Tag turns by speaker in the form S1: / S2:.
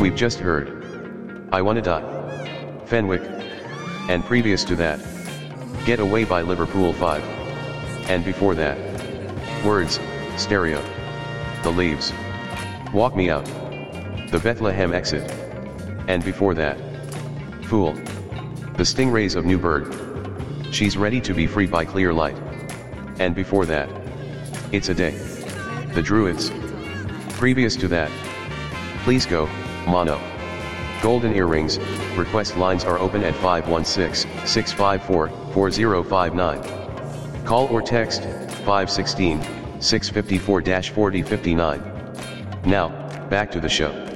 S1: We've just heard I Wanna Die, Fenwick, and previous to that, Get Away by Liverpool 5. And before that, Words, Stereo, The Leaves, Walk Me Out, The Bethlehem Exit. And before that, Fool, The Stingrays of Newburgh, She's Ready to Be Free by Clear Light. And before that, It's a Day, The Druids. Previous to that, Please Go, Mono. Golden Earrings, request lines are open at 516-654-4059. Call or text, 516-654-4059. Now, back to the show.